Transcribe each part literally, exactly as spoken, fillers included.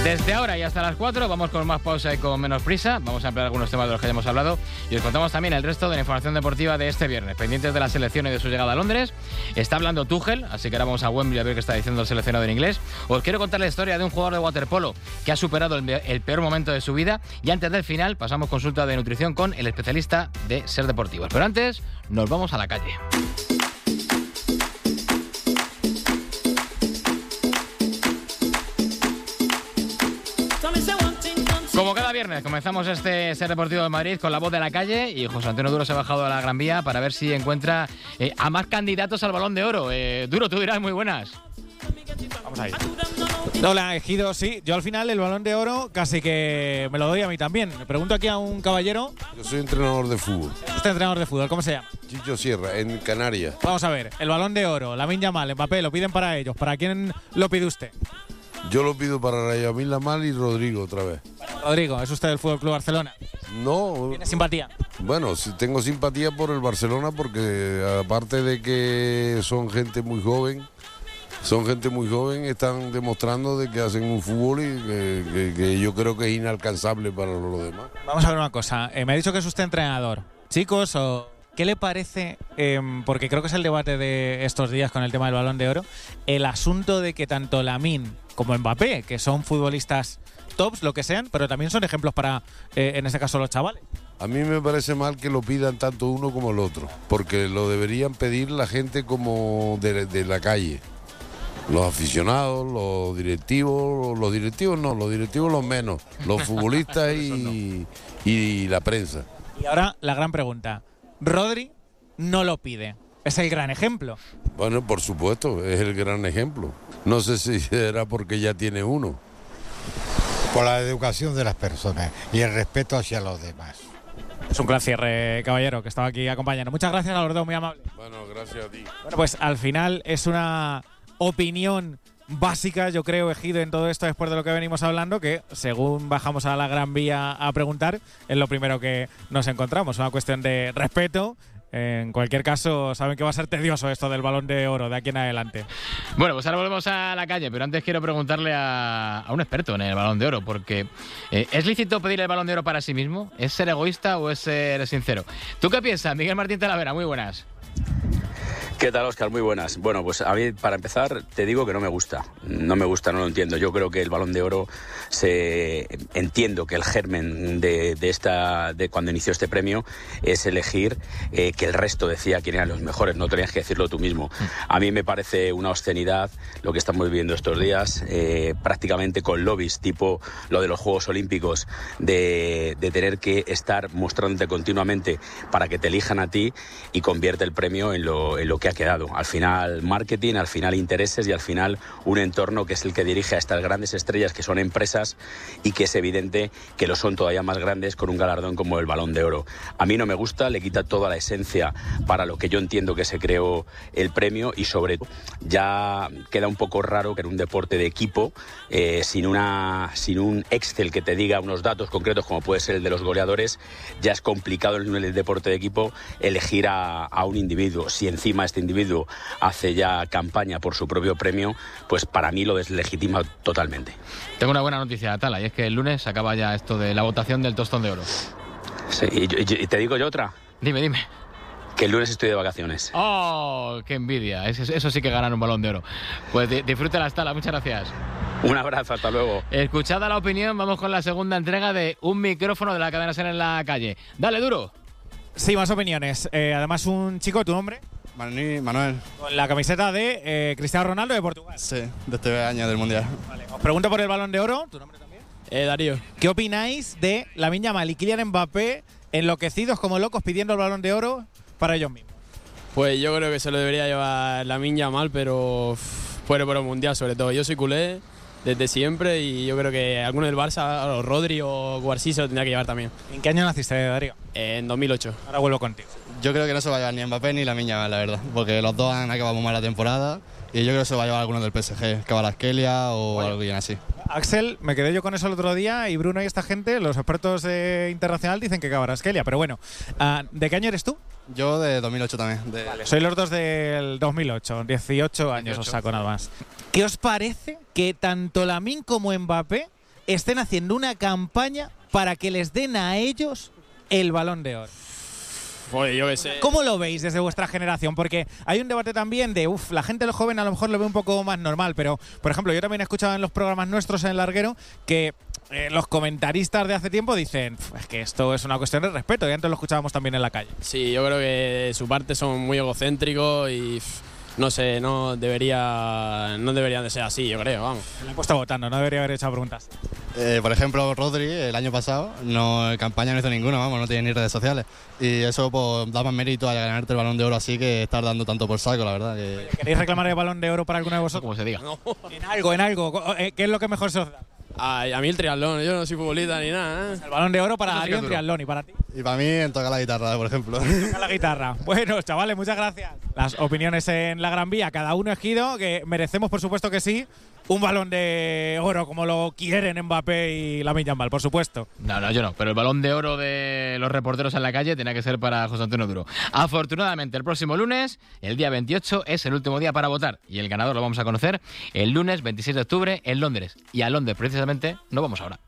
Desde ahora y hasta las cuatro vamos con más pausa y con menos prisa. Vamos a ampliar algunos temas de los que hayamos hablado y os contamos también el resto de la información deportiva de este viernes. Pendientes de la selección y de su llegada a Londres. Está hablando Tuchel, así que ahora vamos a Wembley a ver qué está diciendo el seleccionado en inglés. Os quiero contar la historia de un jugador de waterpolo que ha superado el, el peor momento de su vida. Y antes del final pasamos consulta de nutrición con el especialista de Ser Deportivos. Pero antes nos vamos a la calle. Como cada viernes comenzamos este Ser Deportivo de Madrid con la voz de la calle y José Antonio Duro se ha bajado a la Gran Vía para ver si encuentra eh, a más candidatos al Balón de Oro. Eh, Duro, tú dirás muy buenas. Vamos ahí. Hola, Ejido, sí. Yo al final el Balón de Oro casi que me lo doy a mí también. Me pregunto aquí a un caballero. Yo soy entrenador de fútbol. ¿Usted es entrenador de fútbol? ¿Cómo se llama? Chicho Sierra, en Canarias. Vamos a ver, el Balón de Oro, Lamine Yamal, Mbappé, lo piden para ellos. ¿Para quién lo pide usted? Yo lo pido para Lamine Yamal y Rodrigo otra vez. Rodrigo, ¿es usted del Fútbol Club Barcelona? No. ¿Tiene simpatía? Bueno, sí tengo simpatía por el Barcelona porque aparte de que son gente muy joven, son gente muy joven, están demostrando de que hacen un fútbol y que, que, que yo creo que es inalcanzable para los demás. Vamos a ver una cosa. Eh, me ha dicho que es usted entrenador. Chicos, o ¿qué le parece, eh, porque creo que es el debate de estos días con el tema del Balón de Oro, el asunto de que tanto Lamine como Mbappé, que son futbolistas tops, lo que sean, pero también son ejemplos para, eh, en este caso, los chavales? A mí me parece mal que lo pidan tanto uno como el otro, porque lo deberían pedir la gente como de, de la calle. Los aficionados, los directivos, los directivos no, los directivos los menos, los futbolistas y, y la prensa. Y ahora la gran pregunta. Rodri no lo pide. Es el gran ejemplo. Bueno, por supuesto, es el gran ejemplo. No sé si será porque ya tiene uno. Por la educación de las personas y el respeto hacia los demás. Es un gran cierre, caballero, que estaba aquí acompañando. Muchas gracias a los dos, muy amables. Bueno, gracias a ti. Bueno, pues al final es una opinión básica, yo creo, Ejido, en todo esto después de lo que venimos hablando, que según bajamos a la Gran Vía a preguntar, es lo primero que nos encontramos. Una cuestión de respeto. En cualquier caso, saben que va a ser tedioso esto del Balón de Oro de aquí en adelante. Bueno, pues ahora volvemos a la calle, pero antes quiero preguntarle a, a un experto en el Balón de Oro, porque eh, ¿es lícito pedir el Balón de Oro para sí mismo? ¿Es ser egoísta o es ser sincero? ¿Tú qué piensas, Miguel Martín Talavera? Muy buenas. ¿Qué tal, Óscar? Muy buenas. Bueno, pues a mí, para empezar, te digo que no me gusta. No me gusta, no lo entiendo. Yo creo que el Balón de Oro, se entiendo que el germen de, de esta de cuando inició este premio es elegir eh, que el resto decía quién eran los mejores. No tenías que decirlo tú mismo. A mí me parece una obscenidad lo que estamos viviendo estos días, eh, prácticamente con lobbies, tipo lo de los Juegos Olímpicos, de, de tener que estar mostrándote continuamente para que te elijan a ti y convierte el premio en lo, en lo que ha quedado. Al final marketing, al final intereses y al final un entorno que es el que dirige a estas grandes estrellas que son empresas y que es evidente que lo son todavía más grandes con un galardón como el Balón de Oro. A mí no me gusta, le quita toda la esencia para lo que yo entiendo que se creó el premio y sobre todo ya queda un poco raro que en un deporte de equipo eh, sin, una, sin un Excel que te diga unos datos concretos como puede ser el de los goleadores, ya es complicado en el deporte de equipo elegir a, a un individuo. Si encima este individuo hace ya campaña por su propio premio, pues para mí lo deslegitima totalmente. Tengo una buena noticia, Atala, y es que el lunes acaba ya esto de la votación del Tostón de Oro. Sí, y, y, y te digo yo otra. Dime, dime. Que el lunes estoy de vacaciones. ¡Oh, qué envidia! Eso, eso sí que ganan un Balón de Oro. Pues disfruta la Atala, muchas gracias. Un abrazo, hasta luego. Escuchada la opinión, vamos con la segunda entrega de Un micrófono de la cadena SER en la calle. ¡Dale, Duro! Sí, más opiniones. Eh, además, un chico, ¿tu nombre? Manuel. Con la camiseta de eh, Cristiano Ronaldo de Portugal. Sí, de este año del Mundial. Vale, os pregunto por el Balón de Oro. ¿Tu nombre también? Eh, Darío. ¿Qué opináis de Lamine Yamal y Kylian Mbappé enloquecidos como locos pidiendo el Balón de Oro para ellos mismos? Pues yo creo que se lo debería llevar Lamine Yamal, pero fuera por el Mundial sobre todo. Yo soy culé desde siempre y yo creo que alguno del Barça, o Rodri o Guarsí se lo tendría que llevar también. ¿En qué año naciste, Darío? Eh, en dos mil ocho. Ahora vuelvo contigo. Yo creo que no se va a llevar ni Mbappé ni Lamine Yamal, la verdad, porque los dos han acabado muy mal la temporada y yo creo que se va a llevar alguno del P S G, Kvaratskhelia o algo bien así. Axel, me quedé yo con eso el otro día y Bruno y esta gente, los expertos eh, internacional dicen que Kvaratskhelia, pero bueno, uh, ¿de qué año eres tú? Yo de dos mil ocho también. De... Vale, soy los dos del dos mil ocho, dieciocho años os saco nada más. ¿Qué os parece que tanto Lamine como Mbappé estén haciendo una campaña para que les den a ellos el Balón de Oro. Joder, yo qué sé. ¿Cómo lo veis desde vuestra generación? Porque hay un debate también de, uff, la gente, los jóvenes a lo mejor lo ve un poco más normal, pero, por ejemplo, yo también he escuchado en los programas nuestros en el Larguero que eh, los comentaristas de hace tiempo dicen, es que esto es una cuestión de respeto, y antes lo escuchábamos también en la calle. Sí, yo creo que de su parte son muy egocéntricos y no sé, no debería no deberían de ser así, yo creo, vamos. Le he puesto votando, no debería haber hecho preguntas. Eh, por ejemplo, Rodri, el año pasado, no campaña no hizo ninguna, vamos, no tiene ni redes sociales. Y eso pues da más mérito a ganarte el Balón de Oro así que estar dando tanto por saco, la verdad. Que... ¿Queréis reclamar el Balón de Oro para alguno de vosotros? Como se diga. No. En algo, en algo. ¿Qué es lo que mejor se os da? A, a mí el triatlón, yo no soy futbolista ni nada, ¿eh? El Balón de Oro para Eso sí que Darío es en duro. triatlón, y para ti. Y para mí en tocar la guitarra, por ejemplo. Toca la guitarra. Bueno, chavales, muchas gracias. Las opiniones en la Gran Vía, cada uno elegido, que merecemos, por supuesto que sí, un Balón de Oro como lo quieren Mbappé y Lamine Yamal, por supuesto. No, no, yo no. Pero el Balón de Oro de los reporteros en la calle tenía que ser para José Antonio Duro. Afortunadamente, el próximo lunes, el día veintiocho, es el último día para votar. Y el ganador lo vamos a conocer el lunes veintiséis de octubre en Londres. Y a Londres, precisamente, no vamos ahora.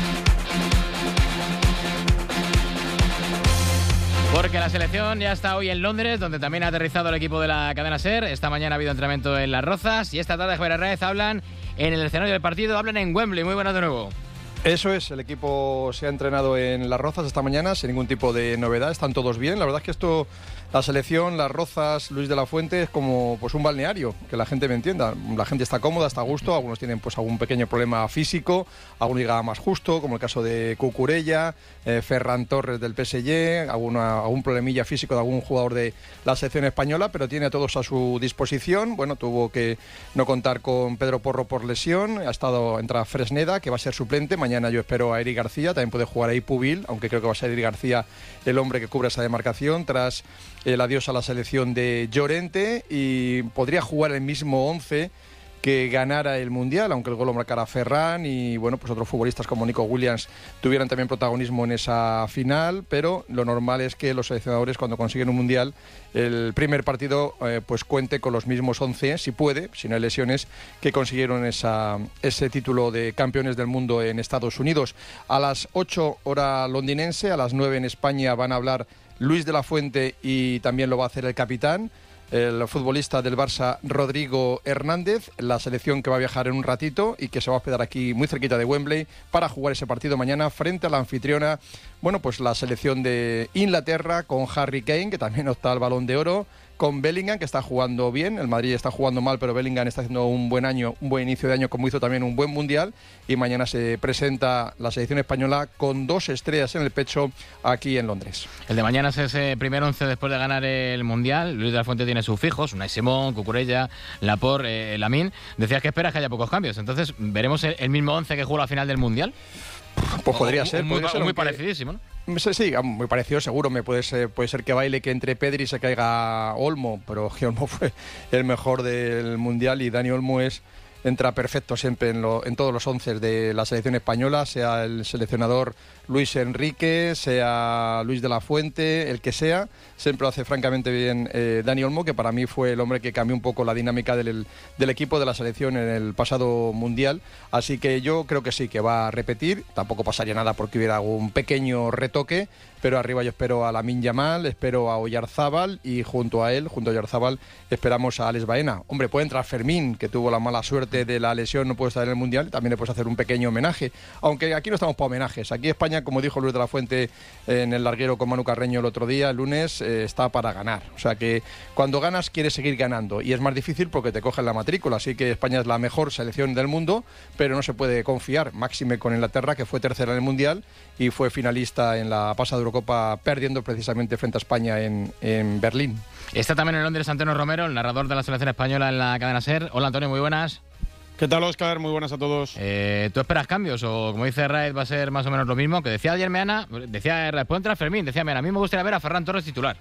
Porque la selección ya está hoy en Londres, donde también ha aterrizado el equipo de la cadena SER. Esta mañana ha habido entrenamiento en Las Rozas y esta tarde Javier Hernández hablan en el escenario del partido, hablan en Wembley. Muy buenas de nuevo. Eso es, el equipo se ha entrenado en Las Rozas esta mañana sin ningún tipo de novedad, están todos bien. La verdad es que esto, la selección, Las Rozas, Luis de la Fuente, es como pues un balneario, que la gente me entienda. La gente está cómoda, está a gusto, algunos tienen pues algún pequeño problema físico, algunos llegaban más justo, como el caso de Cucurella, eh, Ferran Torres del P S G, alguna, algún problemilla físico de algún jugador de la selección española, pero tiene a todos a su disposición. Bueno, tuvo que no contar con Pedro Porro por lesión, ha estado, entra Fresneda, que va a ser suplente. Mañana yo espero a Eric García, también puede jugar ahí Pubil, aunque creo que va a ser Eric García el hombre que cubra esa demarcación tras el adiós a la selección de Llorente, y podría jugar el mismo once que ganara el Mundial, aunque el gol lo marcara Ferran y bueno, pues otros futbolistas como Nico Williams tuvieran también protagonismo en esa final, pero lo normal es que los seleccionadores, cuando consiguen un Mundial, el primer partido eh, pues cuente con los mismos once, si puede, si no hay lesiones, que consiguieron esa, ese título de campeones del mundo en Estados Unidos. A las ocho hora londinense, a las nueve en España van a hablar Luis de la Fuente y también lo va a hacer el capitán, el futbolista del Barça, Rodrigo Hernández, la selección que va a viajar en un ratito y que se va a hospedar aquí muy cerquita de Wembley para jugar ese partido mañana frente a la anfitriona, bueno, pues la selección de Inglaterra, con Harry Kane, que también opta al Balón de Oro, con Bellingham, que está jugando bien. El Madrid está jugando mal, pero Bellingham está haciendo un buen año, un buen inicio de año, como hizo también un buen Mundial. Y mañana se presenta la selección española con dos estrellas en el pecho aquí en Londres. El de mañana es ese primer once después de ganar el Mundial. Luis de la Fuente tiene sus fijos, Unai Simón, Cucurella, Laporte, eh, Lamine. Decías que esperas que haya pocos cambios. Entonces, ¿veremos el, el mismo once que jugó la final del Mundial? Pues podría o, ser. Muy, podría ser muy aunque... parecidísimo, ¿no? Sí, sí, muy parecido seguro. Me puede ser, puede ser que baile, que entre Pedri y se caiga Olmo, pero que Olmo fue el mejor del Mundial y Dani Olmo es, entra perfecto siempre en, lo, en todos los once de la selección española, sea el seleccionador Luis Enrique, sea Luis de la Fuente, el que sea, siempre lo hace francamente bien eh, Dani Olmo, que para mí fue el hombre que cambió un poco la dinámica del, del equipo de la selección en el pasado Mundial, así que yo creo que sí, que va a repetir. Tampoco pasaría nada porque hubiera algún pequeño retoque, pero arriba yo espero a Lamine Yamal, espero a Oyarzábal y junto a él, junto a Oyarzábal, esperamos a Alex Baena. Hombre, puede entrar Fermín, que tuvo la mala suerte de la lesión, no puede estar en el Mundial, también le puedes hacer un pequeño homenaje, aunque aquí no estamos para homenajes. Aquí España, como dijo Luis de la Fuente en el larguero con Manu Carreño el otro día, el lunes, eh, está para ganar. O sea que cuando ganas quieres seguir ganando y es más difícil porque te cogen la matrícula, así que España es la mejor selección del mundo, pero no se puede confiar, máxime con Inglaterra, que fue tercera en el Mundial y fue finalista en la pasada Eurocopa, perdiendo precisamente frente a España en, en Berlín. Está también en Londres Antonio Romero, el narrador de la selección española en la cadena SER. Hola Antonio, muy buenas. ¿Qué tal, Óscar? Muy buenas a todos. Eh, ¿Tú esperas cambios o, como dice Raed, va a ser más o menos lo mismo? Que decía ayer Meana, decía Raed, puede entrar Fermín, decía Meana, a mí me gustaría ver a Ferran Torres titular.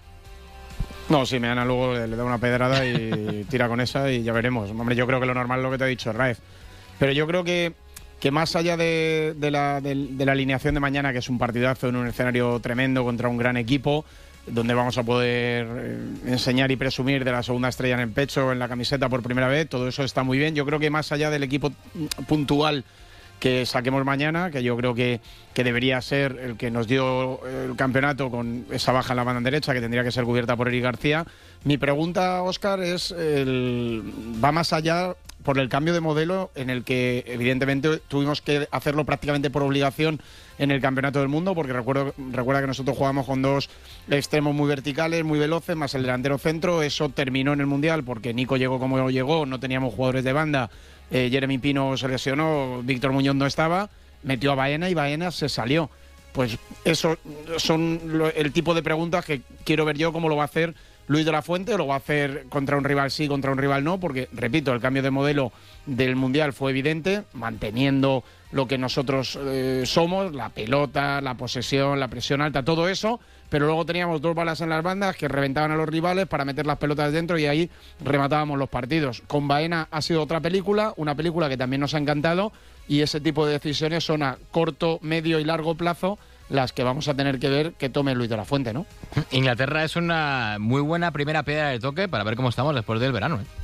No, sí, Meana luego le, le da una pedrada y tira con esa y ya veremos. Hombre, yo creo que lo normal es lo que te ha dicho Raed. Pero yo creo que, que más allá de, de, la, de, de la alineación de mañana, que es un partidazo en un escenario tremendo contra un gran equipo, donde vamos a poder eh, enseñar y presumir de la segunda estrella en el pecho, en la camiseta por primera vez, todo eso está muy bien. Yo creo que más allá del equipo puntual que saquemos mañana, que yo creo que, que debería ser el que nos dio el campeonato con esa baja en la banda derecha, que tendría que ser cubierta por Eric García. Mi pregunta, Óscar, es el, va más allá por el cambio de modelo en el que evidentemente tuvimos que hacerlo prácticamente por obligación en el Campeonato del Mundo, porque recuerdo, recuerda que nosotros jugábamos con dos extremos muy verticales, muy veloces, más el delantero centro. Eso terminó en el Mundial porque Nico llegó como llegó, no teníamos jugadores de banda, eh, Jeremy Pino se lesionó, Víctor Muñoz no estaba, metió a Baena y Baena se salió. Pues eso son lo, el tipo de preguntas que quiero ver yo cómo lo va a hacer Luis de la Fuente, o lo va a hacer contra un rival sí, contra un rival no, porque, repito, el cambio de modelo del Mundial fue evidente, manteniendo lo que nosotros eh, somos, la pelota, la posesión, la presión alta, todo eso, pero luego teníamos dos balas en las bandas que reventaban a los rivales para meter las pelotas dentro y ahí rematábamos los partidos. Con Baena ha sido otra película, una película que también nos ha encantado, y ese tipo de decisiones son a corto, medio y largo plazo las que vamos a tener que ver que tome Luis de la Fuente, ¿no? Inglaterra es una muy buena primera piedra de toque para ver cómo estamos después del verano, ¿eh?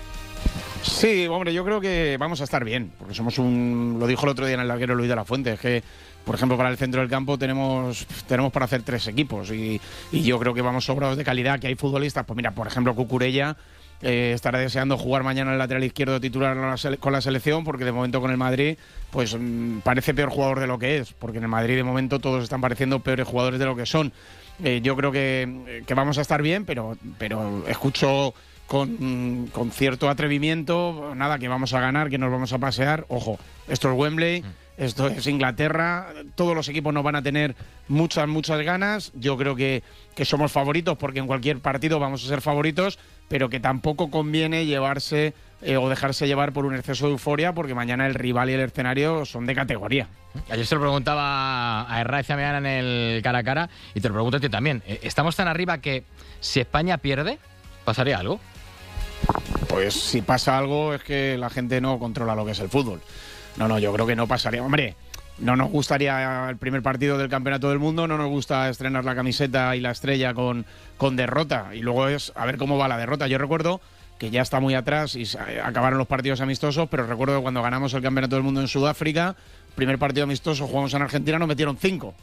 Sí, hombre, yo creo que vamos a estar bien, porque somos un... Lo dijo el otro día en el larguero Luis de la Fuente, es que, por ejemplo, para el centro del campo tenemos tenemos para hacer tres equipos y, y yo creo que vamos sobrados de calidad, que hay futbolistas, pues mira, por ejemplo, Cucurella eh, estará deseando jugar mañana en el lateral izquierdo titular con la, sele- con la selección, porque de momento con el Madrid pues mmm, parece peor jugador de lo que es, porque en el Madrid de momento todos están pareciendo peores jugadores de lo que son. Eh, yo creo que, que vamos a estar bien, pero, pero escucho con, con cierto atrevimiento, nada, que vamos a ganar, que nos vamos a pasear. Ojo, esto es Wembley, esto es Inglaterra, todos los equipos nos van a tener muchas, muchas ganas. Yo creo que, que somos favoritos, porque en cualquier partido vamos a ser favoritos, pero que tampoco conviene llevarse eh, o dejarse llevar por un exceso de euforia, porque mañana el rival y el escenario son de categoría. Ayer se lo preguntaba a Herrera Zamiana en el cara a cara, y te lo pregunto a ti también. ¿Estamos tan arriba que si España pierde, pasaría algo? Pues si pasa algo es que la gente no controla lo que es el fútbol. No, no, yo creo que no pasaría. Hombre, no nos gustaría el primer partido del Campeonato del Mundo, no nos gusta estrenar la camiseta y la estrella con, con derrota. Y luego es a ver cómo va la derrota. Yo recuerdo que ya está muy atrás y acabaron los partidos amistosos, pero recuerdo que cuando ganamos el Campeonato del Mundo en Sudáfrica, primer partido amistoso, jugamos en Argentina, nos metieron cinco.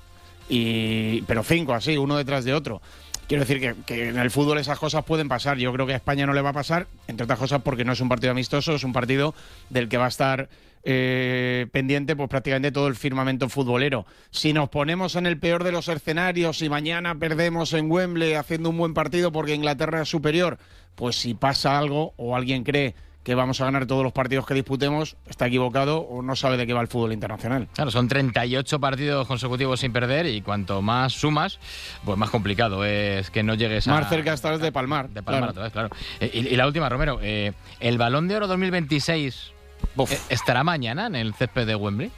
Y, pero cinco, así, uno detrás de otro. Quiero decir que, que en el fútbol esas cosas pueden pasar. Yo creo que a España no le va a pasar, entre otras cosas porque no es un partido amistoso, es un partido del que va a estar eh, pendiente pues prácticamente todo el firmamento futbolero. Si nos ponemos en el peor de los escenarios y mañana perdemos en Wembley haciendo un buen partido porque Inglaterra es superior, pues si pasa algo o alguien cree que vamos a ganar todos los partidos que disputemos, está equivocado o no sabe de qué va el fútbol internacional. Claro, son treinta y ocho partidos consecutivos sin perder y cuanto más sumas, pues más complicado es que no llegues a... Más cerca estás de palmar. De palmar, claro. Otra vez, claro. Eh, y, y la última, Romero, eh, ¿el Balón de Oro dos mil veintiséis eh, estará mañana en el césped de Wembley?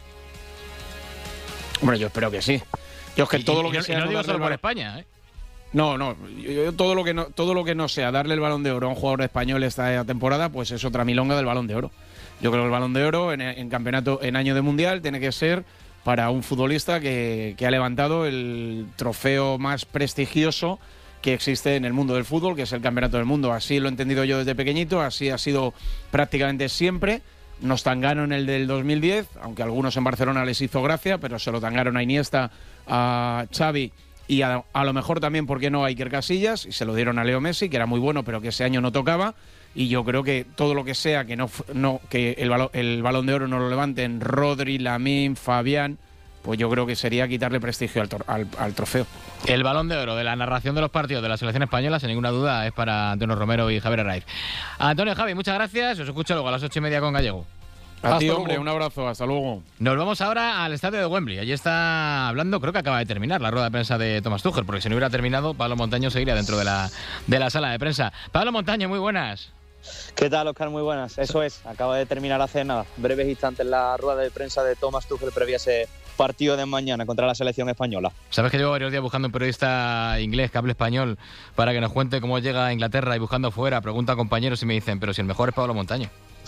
Hombre, yo espero que sí. Yo es que y, todo y, lo que y sea... no, no digo solo por por España, ¿eh? No, no, yo, yo, todo lo que no todo lo que no sea darle el Balón de Oro a un jugador español esta temporada, pues es otra milonga del Balón de Oro. Yo creo que el Balón de Oro en, en campeonato, en año de mundial, tiene que ser para un futbolista que, que ha levantado el trofeo más prestigioso que existe en el mundo del fútbol, que es el Campeonato del Mundo. Así lo he entendido yo desde pequeñito, así ha sido prácticamente siempre. Nos tangaron el del dos mil diez, aunque a algunos en Barcelona les hizo gracia, pero se lo tangaron a Iniesta, a Xavi y a, a lo mejor también, ¿por qué no?, a Iker Casillas, y se lo dieron a Leo Messi, que era muy bueno, pero que ese año no tocaba. Y yo creo que todo lo que sea que no, no que el, balo, el Balón de Oro no lo levanten Rodri, Lamine, Fabián, pues yo creo que sería quitarle prestigio al, al, al trofeo. El Balón de Oro de la narración de los partidos de la selección española, sin ninguna duda, es para Antonio Romero y Javier Herraiz. Antonio, Javi, muchas gracias. Os escucho luego a las ocho y media con Gallego. A ti, hombre, un abrazo, hasta luego. Nos vamos ahora al estadio de Wembley. Allí está hablando, creo que acaba de terminar la rueda de prensa de Thomas Tuchel, porque si no hubiera terminado, Pablo Montaño seguiría dentro de la, de la sala de prensa. Pablo Montaño, muy buenas. ¿Qué tal, Óscar? Muy buenas. Eso es, acaba de terminar hace nada, breves instantes, la rueda de prensa de Thomas Tuchel previa a ese partido de mañana contra la selección española. Sabes que llevo varios días buscando un periodista inglés que hable español para que nos cuente cómo llega a Inglaterra, y buscando fuera, pregunto a compañeros y me dicen, pero si el mejor es Pablo Montaño.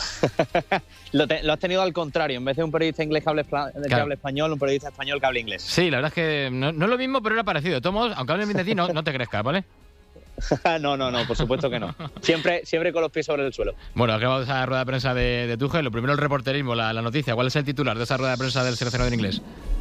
lo, te, lo has tenido al contrario, en vez de un periodista inglés que hable, claro. que hable español, un periodista español que hable inglés. Sí, la verdad es que no, no es lo mismo, pero era parecido. De todos modos, aunque hablen bien de ti, no, no te crezcas, ¿vale? no, no, no, por supuesto que no. Siempre, siempre con los pies sobre el suelo. Bueno, acabamos esa rueda de prensa de, de Tuchel. Lo primero, el reporterismo, la, la noticia. ¿Cuál es el titular de esa rueda de prensa del seleccionador inglés?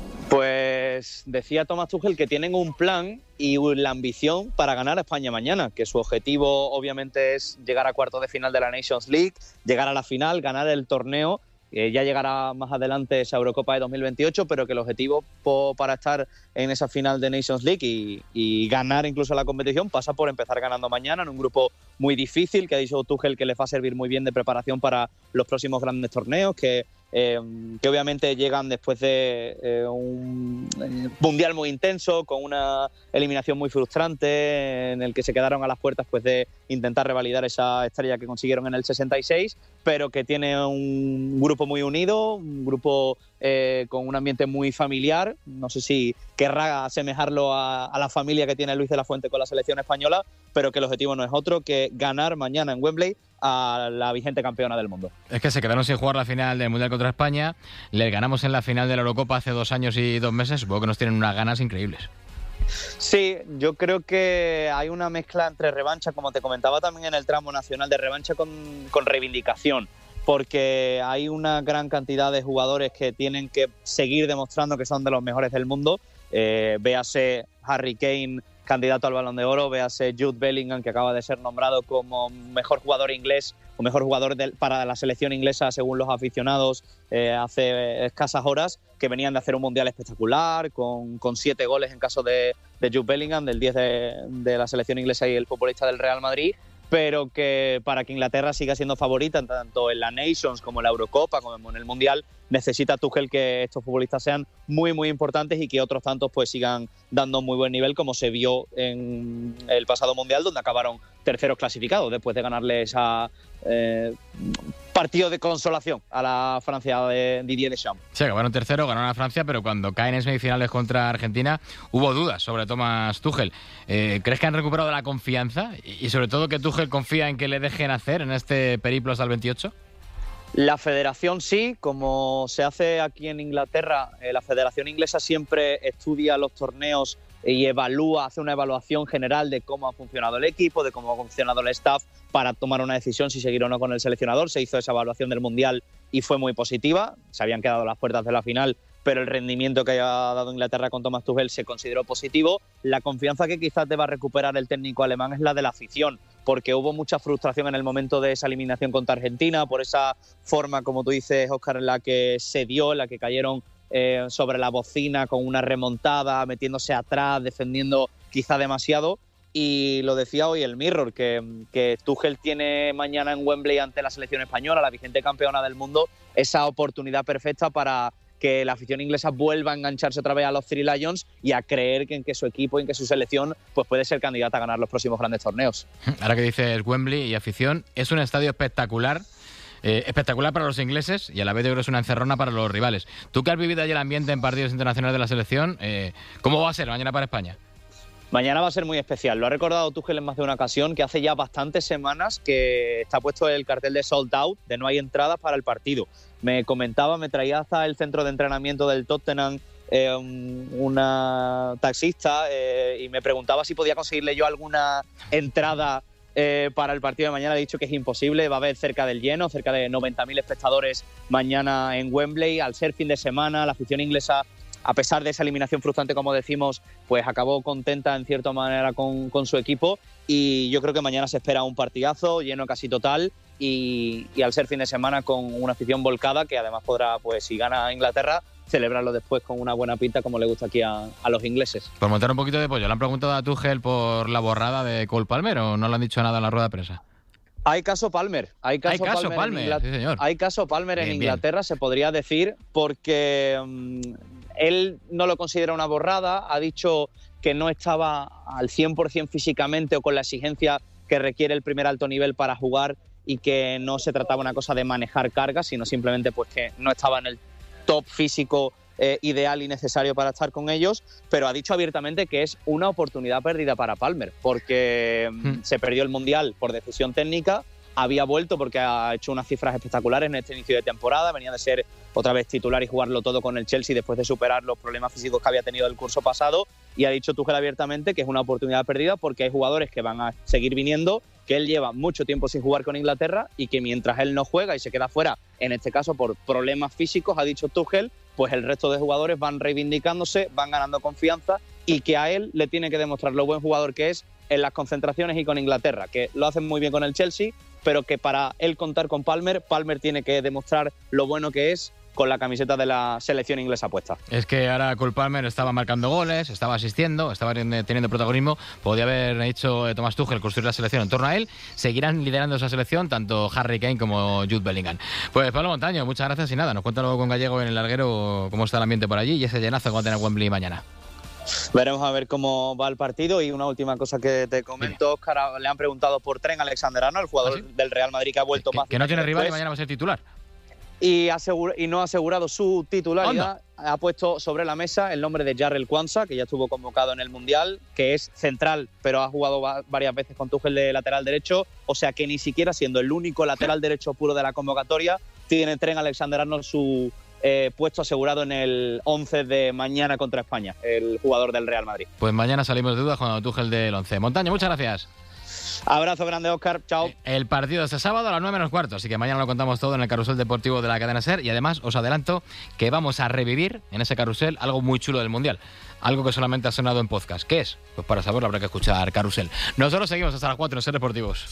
Pues decía Thomas Tuchel que tienen un plan y la ambición para ganar a España mañana, que su objetivo obviamente es llegar a cuartos de final de la Nations League, llegar a la final, ganar el torneo. Eh, ya llegará más adelante esa Eurocopa de dos mil veintiocho, pero que el objetivo po, para estar en esa final de Nations League y, y ganar incluso la competición pasa por empezar ganando mañana en un grupo muy difícil, que ha dicho Tuchel que les va a servir muy bien de preparación para los próximos grandes torneos, que, eh, que obviamente llegan después de eh, un mundial muy intenso, con una eliminación muy frustrante, en el que se quedaron a las puertas pues, de intentar revalidar esa estrella que consiguieron en el sesenta y seis, pero que tiene un grupo muy unido, un grupo eh, con un ambiente muy familiar. No sé si querrá asemejarlo a, a la familia que tiene Luis de la Fuente con la selección española, pero que el objetivo no es otro que ganar mañana en Wembley a la vigente campeona del mundo. Es que se quedaron sin jugar la final del Mundial contra España, les ganamos en la final de la Eurocopa hace dos años y dos meses, supongo que nos tienen unas ganas increíbles. Sí, yo creo que hay una mezcla entre revancha, como te comentaba también en el tramo nacional, de revancha con, con reivindicación, porque hay una gran cantidad de jugadores que tienen que seguir demostrando que son de los mejores del mundo. Eh, véase Harry Kane, candidato al Balón de Oro, véase Jude Bellingham, que acaba de ser nombrado como mejor jugador inglés o mejor jugador de, para la selección inglesa según los aficionados eh, hace escasas horas, que venían de hacer un mundial espectacular con, con siete goles en caso de, de Jude Bellingham, del diez de, de la selección inglesa y el futbolista del Real Madrid, pero que para que Inglaterra siga siendo favorita tanto en la Nations como en la Eurocopa como en el Mundial, necesita Tuchel que estos futbolistas sean muy muy importantes y que otros tantos pues sigan dando muy buen nivel, como se vio en el pasado Mundial, donde acabaron terceros clasificados después de ganarle esa eh, partido de consolación a la Francia de Didier Deschamps. Sí, acabaron tercero, ganaron a Francia, pero cuando caen en semifinales contra Argentina hubo dudas sobre Thomas Tuchel. Eh, ¿Crees que han recuperado la confianza? Y sobre todo que Tuchel confía en que le dejen hacer en este periplo hasta el veintiocho. La federación sí, como se hace aquí en Inglaterra, eh, la federación inglesa siempre estudia los torneos y evalúa, hace una evaluación general de cómo ha funcionado el equipo, de cómo ha funcionado el staff para tomar una decisión si seguir o no con el seleccionador. Se hizo esa evaluación del Mundial y fue muy positiva. Se habían quedado las puertas de la final, pero el rendimiento que haya dado Inglaterra con Thomas Tuchel se consideró positivo. La confianza que quizás deba recuperar el técnico alemán es la de la afición, porque hubo mucha frustración en el momento de esa eliminación contra Argentina, por esa forma, como tú dices, Óscar, en la que se dio, en la que cayeron eh, sobre la bocina con una remontada, metiéndose atrás, defendiendo quizá demasiado. Y lo decía hoy el Mirror, que, que Tuchel tiene mañana en Wembley ante la selección española, la vigente campeona del mundo, esa oportunidad perfecta para que la afición inglesa vuelva a engancharse otra vez a los Three Lions y a creer que en que su equipo y en que su selección pues puede ser candidata a ganar los próximos grandes torneos. Ahora que dices Wembley y afición, es un estadio espectacular, eh, espectacular para los ingleses y a la vez yo creo que es una encerrona para los rivales. Tú que has vivido allí el ambiente en partidos internacionales de la selección, eh, ¿cómo va a ser mañana para España? Mañana va a ser muy especial. Lo ha recordado Tuchel en más de una ocasión, que hace ya bastantes semanas que está puesto el cartel de sold out, de no hay entradas para el partido. Me comentaba, me traía hasta el centro de entrenamiento del Tottenham eh, una taxista eh, y me preguntaba si podía conseguirle yo alguna entrada eh, para el partido de mañana. He dicho que es imposible, va a haber cerca del lleno, cerca de noventa mil espectadores mañana en Wembley. Al ser fin de semana, la afición inglesa, a pesar de esa eliminación frustrante, como decimos, pues acabó contenta en cierta manera con, con su equipo, y yo creo que mañana se espera un partidazo lleno casi total y, y al ser fin de semana con una afición volcada que además podrá, pues si gana Inglaterra, celebrarlo después con una buena pinta como le gusta aquí a, a los ingleses. Por montar un poquito de pollo, ¿le han preguntado a Tuchel por la borrada de Cole Palmer o no le han dicho nada en la rueda de prensa? Hay caso Palmer, hay caso, hay caso Palmer, Palmer, en Ingl- sí, señor. Hay caso Palmer bien, en Inglaterra, bien. Se podría decir, porque um, él no lo considera una borrada, ha dicho que no estaba al cien por ciento físicamente o con la exigencia que requiere el primer alto nivel para jugar y que no se trataba una cosa de manejar cargas, sino simplemente pues que no estaba en el top físico eh, ideal y necesario para estar con ellos, pero ha dicho abiertamente que es una oportunidad perdida para Palmer, porque hmm. se perdió el Mundial por decisión técnica, había vuelto porque ha hecho unas cifras espectaculares en este inicio de temporada, venía de ser otra vez titular y jugarlo todo con el Chelsea después de superar los problemas físicos que había tenido el curso pasado, y ha dicho Tuchel abiertamente que es una oportunidad perdida porque hay jugadores que van a seguir viniendo, que él lleva mucho tiempo sin jugar con Inglaterra y que mientras él no juega y se queda fuera, en este caso por problemas físicos, ha dicho Tuchel, pues el resto de jugadores van reivindicándose, van ganando confianza y que a él le tiene que demostrar lo buen jugador que es en las concentraciones y con Inglaterra, que lo hacen muy bien con el Chelsea, pero que para él contar con Palmer, Palmer tiene que demostrar lo bueno que es con la camiseta de la selección inglesa puesta. Es que ahora Cole Palmer estaba marcando goles, estaba asistiendo, estaba teniendo protagonismo. Podía haber hecho eh, Thomas Tuchel construir la selección en torno a él. Seguirán liderando esa selección tanto Harry Kane como Jude Bellingham. Pues Pablo Montaño, muchas gracias y nada, nos cuenta luego con Gallego en el larguero cómo está el ambiente por allí y ese llenazo que va a tener Wembley mañana. Veremos a ver cómo va el partido. Y una última cosa que te comento, Óscar, le han preguntado por Trent Alexander-Arnold, el jugador ¿Ah, sí? del Real Madrid que ha vuelto que, más. Que no tiene rival y mañana va a ser titular. Y, asegura, y no ha asegurado su titularidad. Anda. Ha puesto sobre la mesa el nombre de Jarrell Quansah, que ya estuvo convocado en el Mundial, que es central, pero ha jugado varias veces con Tuchel de lateral derecho. O sea que ni siquiera siendo el único lateral derecho puro de la convocatoria, tiene Trent Alexander-Arnold su eh, puesto asegurado en el once de mañana contra España, el jugador del Real Madrid. Pues mañana salimos de dudas con Tuchel del once. Montaño, muchas gracias. Abrazo grande, Óscar. Chao. El partido de este sábado a las nueve menos cuarto, así que mañana lo contamos todo en el carrusel deportivo de la cadena SER y además os adelanto que vamos a revivir en ese carrusel algo muy chulo del Mundial, algo que solamente ha sonado en podcast. ¿Qué es? Pues para saberlo habrá que escuchar Carrusel. Nosotros seguimos hasta las cuatro en SER Deportivos.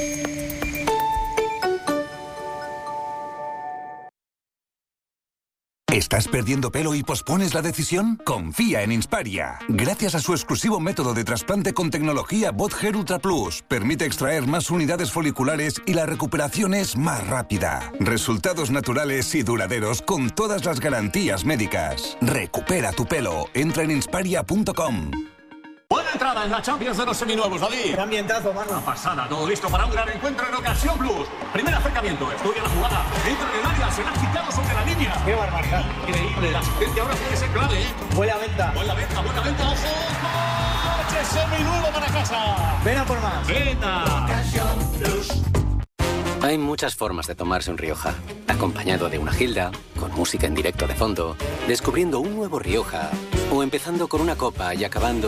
¿Estás perdiendo pelo y pospones la decisión? Confía en Insparia. Gracias a su exclusivo método de trasplante con tecnología Bot Hair Ultra Plus, permite extraer más unidades foliculares y la recuperación es más rápida. Resultados naturales y duraderos con todas las garantías médicas. Recupera tu pelo. Entra en insparia punto com. Buena entrada en la Champions de los seminuevos, David. Qué ambientazo, mano. Una pasada, todo listo para un gran encuentro en Ocasión Plus. Primer acercamiento, estudia la jugada, entra en el área, se la ha quitado sobre la línea. Qué barbaridad. Increíble, la asistencia ahora tiene que ser clave, ¿eh? Buena venta. Buena venta, buena venta, ojo. ¡Coche seminuevo para casa! Ven a por más. Venta. Ocasión Plus. Hay muchas formas de tomarse un Rioja. Acompañado de una gilda, con música en directo de fondo, descubriendo un nuevo Rioja, o empezando con una copa y acabando